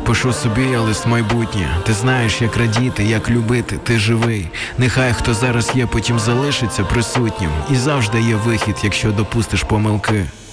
Пишу собі я лист майбутнє. Ти знаєш, як радіти, як любити, ти живий. Нехай хто зараз є, потім залишиться присутнім. І завжди є вихід, якщо допустиш помилки.